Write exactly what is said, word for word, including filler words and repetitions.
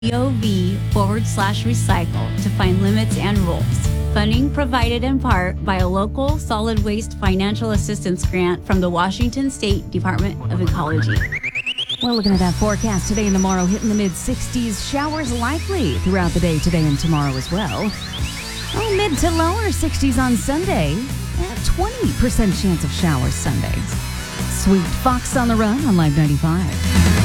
gov forward slash recycle to find limits and rules. Funding provided in part by a local solid waste financial assistance grant from the Washington State Department of Ecology. Well, looking at that forecast today and tomorrow, hitting the mid sixties. Showers likely throughout the day today and tomorrow as well. Oh, mid to lower sixties on Sunday. A twenty percent chance of showers Sunday. Sweet Fox on the Run on Live ninety-five.